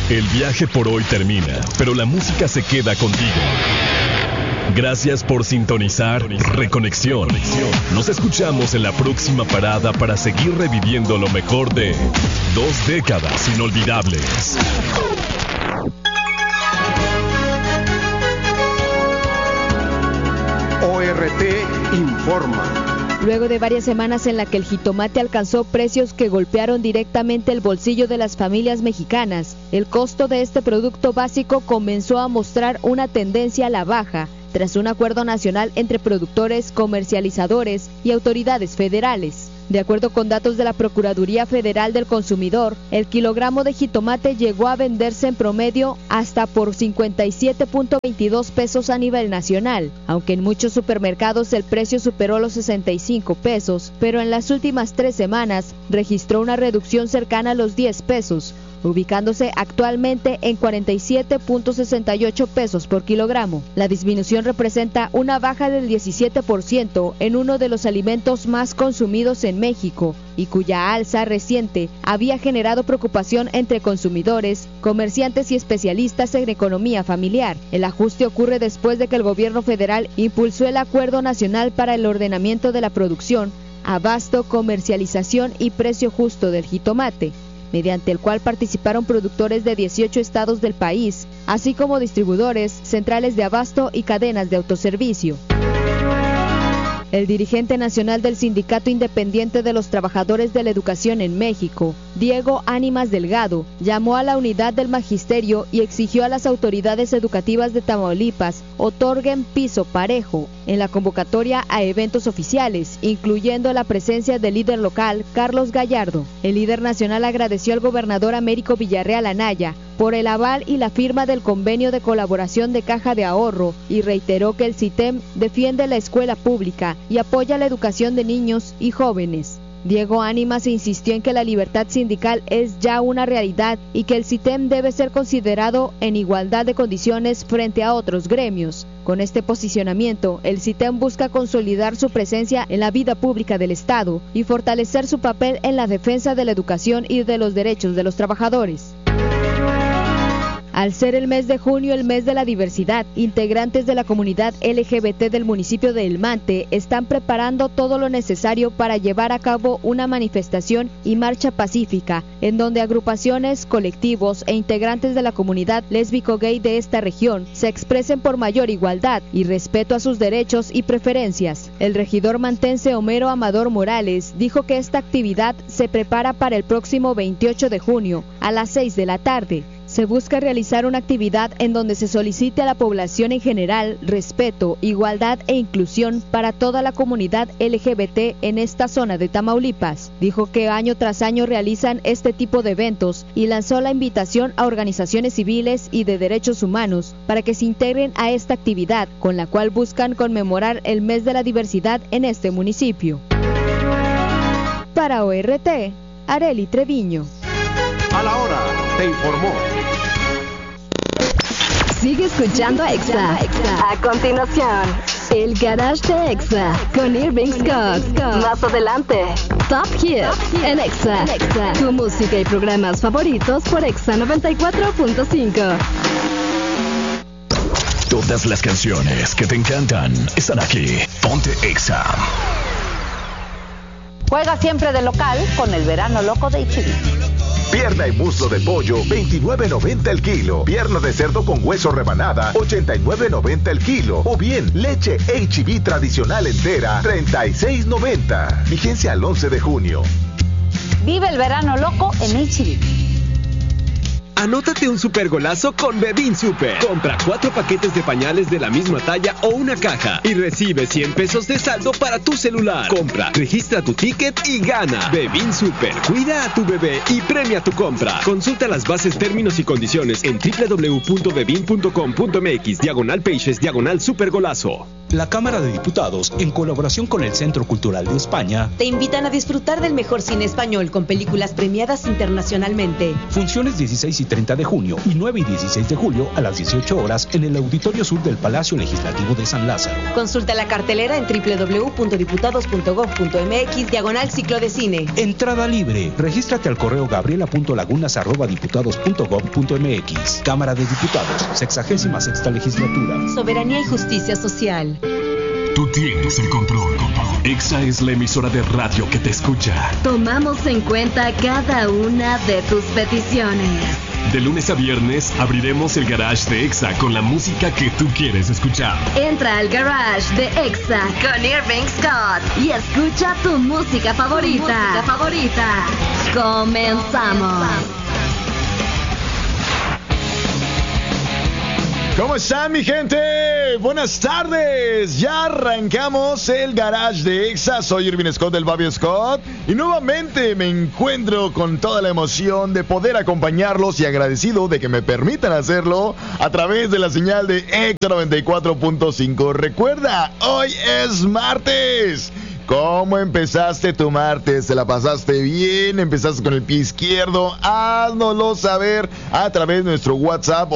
El viaje por hoy termina, pero la música se queda contigo. Gracias por sintonizar Reconexión. Nos escuchamos en la próxima parada para seguir reviviendo lo mejor de 2 décadas inolvidables. ORT informa. Luego de varias semanas en la que el jitomate alcanzó precios que golpearon directamente el bolsillo de las familias mexicanas, el costo de este producto básico comenzó a mostrar una tendencia a la baja, tras un acuerdo nacional entre productores, comercializadores y autoridades federales. De acuerdo con datos de la Procuraduría Federal del Consumidor, el kilogramo de jitomate llegó a venderse en promedio hasta por 57.22 pesos a nivel nacional, aunque en muchos supermercados el precio superó los 65 pesos, pero en las últimas 3 semanas registró una reducción cercana a los 10 pesos, ubicándose actualmente en 47.68 pesos por kilogramo. La disminución representa una baja del 17% en uno de los alimentos más consumidos en México y cuya alza reciente había generado preocupación entre consumidores, comerciantes y especialistas en economía familiar. El ajuste ocurre después de que el gobierno federal impulsó el Acuerdo Nacional para el Ordenamiento de la Producción, Abasto, Comercialización y Precio Justo del Jitomate, mediante el cual participaron productores de 18 estados del país, así como distribuidores, centrales de abasto y cadenas de autoservicio. El dirigente nacional del Sindicato Independiente de los Trabajadores de la Educación en México, Diego Ánimas Delgado, llamó a la unidad del magisterio y exigió a las autoridades educativas de Tamaulipas otorguen piso parejo en la convocatoria a eventos oficiales, incluyendo la presencia del líder local, Carlos Gallardo. El líder nacional agradeció al gobernador Américo Villarreal Anaya por el aval y la firma del convenio de colaboración de Caja de Ahorro y reiteró que el CITEM defiende la escuela pública y apoya la educación de niños y jóvenes. Diego Ánimas insistió en que la libertad sindical es ya una realidad y que el CITEM debe ser considerado en igualdad de condiciones frente a otros gremios. Con este posicionamiento, el CITEM busca consolidar su presencia en la vida pública del Estado y fortalecer su papel en la defensa de la educación y de los derechos de los trabajadores. Al ser el mes de junio el mes de la diversidad, integrantes de la comunidad LGBT del municipio de El Mante están preparando todo lo necesario para llevar a cabo una manifestación y marcha pacífica, en donde agrupaciones, colectivos e integrantes de la comunidad lésbico-gay de esta región se expresen por mayor igualdad y respeto a sus derechos y preferencias. El regidor mantense Homero Amador Morales dijo que esta actividad se prepara para el próximo 28 de junio a las 6 de la tarde. Se busca realizar una actividad en donde se solicite a la población en general respeto, igualdad e inclusión para toda la comunidad LGBT en esta zona de Tamaulipas. Dijo que año tras año realizan este tipo de eventos y lanzó la invitación a organizaciones civiles y de derechos humanos para que se integren a esta actividad, con la cual buscan conmemorar el mes de la diversidad en este municipio. Para ORT, Arely Treviño. A la hora, te informó. Sigue escuchando a Exa. A continuación, el Garage de Exa con Irving Scott. Más adelante, Top Hits en Exa. Tu música y programas favoritos por Exa 94.5. Todas las canciones que te encantan están aquí. Ponte Exa. Juega siempre de local con el verano loco de H-E-B. Pierna y muslo de pollo, $29.90 el kilo. Pierna de cerdo con hueso rebanada, $89.90 el kilo. O bien, leche H-E-B tradicional entera, $36.90. Vigencia al 11 de junio. Vive el verano loco en H-E-B. Anótate un supergolazo con Bebin Super. Compra 4 paquetes de pañales de la misma talla o una caja y recibe 100 pesos de saldo para tu celular. Compra, registra tu ticket y gana. Bebin Super. Cuida a tu bebé y premia tu compra. Consulta las bases, términos y condiciones en www.bebin.com.mx/pages/supergolazo. La Cámara de Diputados, en colaboración con el Centro Cultural de España, te invitan a disfrutar del mejor cine español con películas premiadas internacionalmente. Funciones 16 y 30 de junio y 9 y 16 de julio a las 18 horas en el Auditorio Sur del Palacio Legislativo de San Lázaro. Consulta la cartelera en www.diputados.gov.mx/ciclo de cine. Entrada libre. Regístrate al correo gabriela.lagunas@diputados.gov.mx. Cámara de Diputados, 66ª Legislatura. Soberanía y justicia social. Tú tienes el control. Exa es la emisora de radio que te escucha. Tomamos en cuenta cada una de tus peticiones. De lunes a viernes abriremos el garage de Exa con la música que tú quieres escuchar. Entra al garage de Exa con Irving Scott y escucha tu música favorita. Comenzamos. ¿Cómo están, mi gente? Buenas tardes. Ya arrancamos el garage de Exa. Soy Irving Scott del Baby Scott y nuevamente me encuentro con toda la emoción de poder acompañarlos y agradecido de que me permitan hacerlo a través de la señal de Exa 94.5. Recuerda, hoy es martes. ¿Cómo empezaste tu martes? ¿Te la pasaste bien? ¿Empezaste con el pie izquierdo? Háznoslo saber a través de nuestro WhatsApp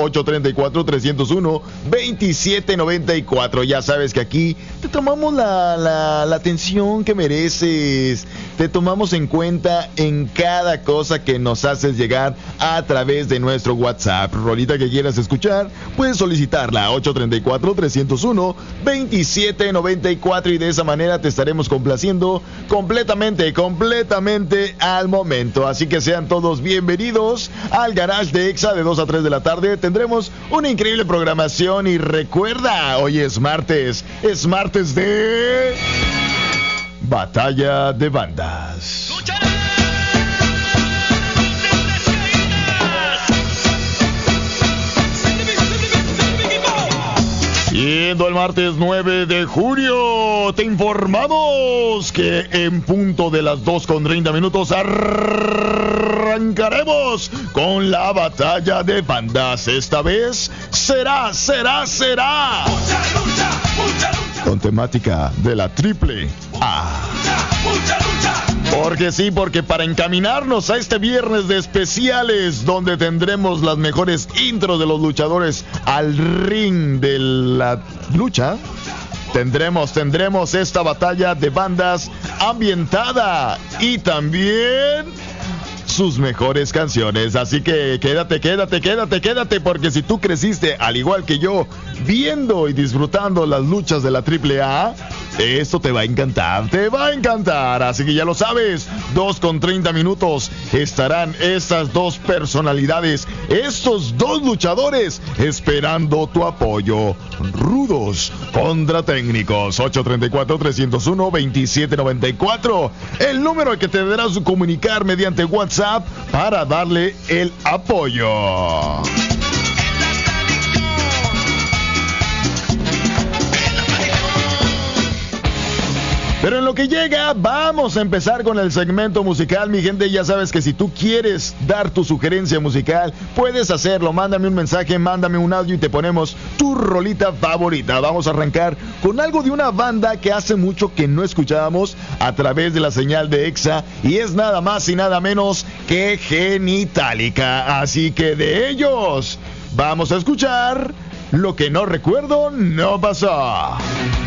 834-301-2794. Ya sabes que aquí te tomamos la atención que mereces. Te tomamos en cuenta en cada cosa que nos haces llegar a través de nuestro WhatsApp. Rolita que quieras escuchar, puedes solicitarla 834-301-2794 y de esa manera te estaremos complaciendo completamente al momento. Así que sean todos bienvenidos al Garage de Exa de 2 a 3 de la tarde. Tendremos una increíble programación y recuerda, hoy es martes de Batalla de Bandas. Siendo el martes 9 de julio, te informamos que en punto de las 2:30 arrancaremos con la batalla de bandas. Esta vez será con temática de la triple A. Porque sí, porque para encaminarnos a este viernes de especiales, donde tendremos las mejores intros de los luchadores al ring de la lucha, tendremos esta batalla de bandas ambientada y también sus mejores canciones. Así que quédate, porque si tú creciste al igual que yo viendo y disfrutando las luchas de la AAA, esto te va a encantar, así que ya lo sabes, 2:30 estarán estas dos personalidades, estos dos luchadores esperando tu apoyo. Rudos contra técnicos. 834-301-2794, el número al que te deberás comunicar mediante WhatsApp para darle el apoyo. Pero en lo que llega, vamos a empezar con el segmento musical. Mi gente, ya sabes que si tú quieres dar tu sugerencia musical, puedes hacerlo. Mándame un mensaje, mándame un audio y te ponemos tu rolita favorita. Vamos a arrancar con algo de una banda que hace mucho que no escuchábamos a través de la señal de Exa, y es nada más y nada menos que Genitalica. Así que de ellos vamos a escuchar Lo que no recuerdo no pasó.